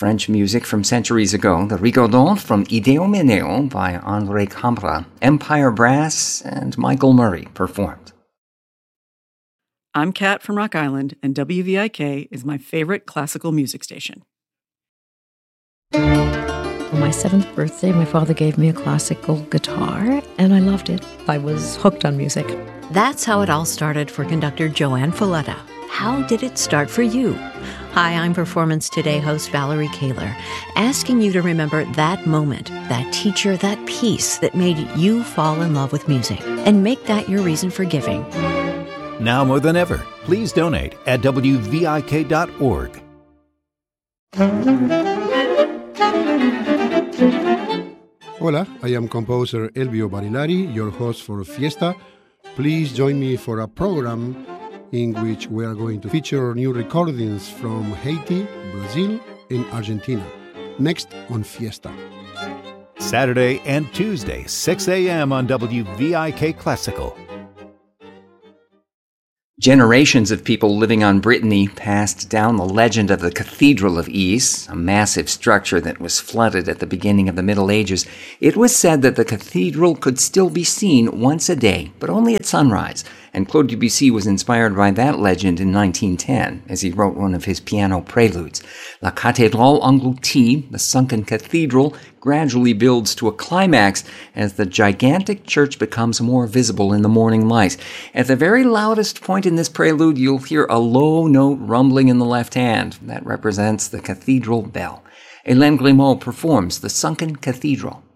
French music from centuries ago, the Rigodon from Idomeneo by André Campra, Empire Brass, and Michael Murray performed. I'm Kat from Rock Island, and WVIK is my favorite classical music station. For my 7th birthday, my father gave me a classical guitar, and I loved it. I was hooked on music. That's how it all started for conductor Joanne Folletta. How did it start for you? Hi, I'm Performance Today host Valerie Kaler, asking you to remember that moment, that teacher, that piece that made you fall in love with music, and make that your reason for giving. Now more than ever, please donate at WVIK.org. Hola, I am composer Elvio Barilari, your host for Fiesta. Please join me for a program in which we are going to feature new recordings from Haiti, Brazil, and Argentina. Next on Fiesta. Saturday and Tuesday, 6 a.m. on WVIK Classical. Generations of people living on Brittany passed down the legend of the Cathedral of Ys, a massive structure that was flooded at the beginning of the Middle Ages. It was said that the cathedral could still be seen once a day, but only at sunrise. And Claude Debussy was inspired by that legend in 1910, as he wrote one of his piano preludes. La Cathédrale Engloutie, the sunken cathedral, gradually builds to a climax as the gigantic church becomes more visible in the morning light. At the very loudest point in this prelude, you'll hear a low note rumbling in the left hand. That represents the cathedral bell. Hélène Grimaud performs the Sunken Cathedral.